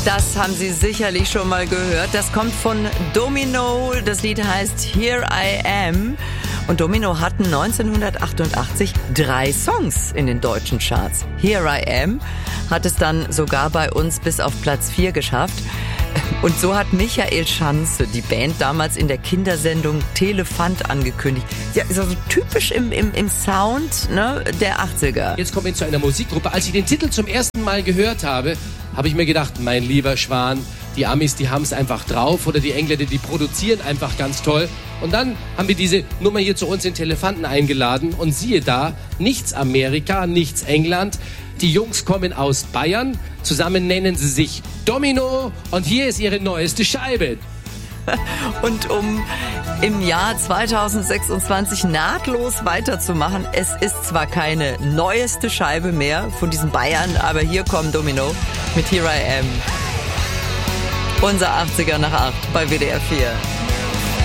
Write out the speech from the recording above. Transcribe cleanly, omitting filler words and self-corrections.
Das haben Sie sicherlich schon mal gehört. Das kommt von Domino. Das Lied heißt Here I Am. Und Domino hatten 1988 3 Songs in den deutschen Charts. Here I Am hat es dann sogar bei uns bis auf Platz 4 geschafft. Und so hat Michael Schanze die Band damals in der Kindersendung Telefant angekündigt. Ja, ist also typisch im Sound, ne, der 80er. Jetzt kommen wir zu einer Musikgruppe. Als ich den Titel zum ersten Mal gehört habe, habe ich mir gedacht, mein lieber Schwan, die Amis, die haben es einfach drauf, oder die Engländer, die produzieren einfach ganz toll. Und dann haben wir diese Nummer hier zu uns in Telefanten eingeladen und siehe da, nichts Amerika, nichts England. Die Jungs kommen aus Bayern, zusammen nennen sie sich Domino und hier ist ihre neueste Scheibe. Und um im Jahr 2026 nahtlos weiterzumachen, es ist zwar keine neueste Scheibe mehr von diesen Bayern, aber hier kommt Domino mit Here I Am. Unser 80er nach 8 bei WDR 4.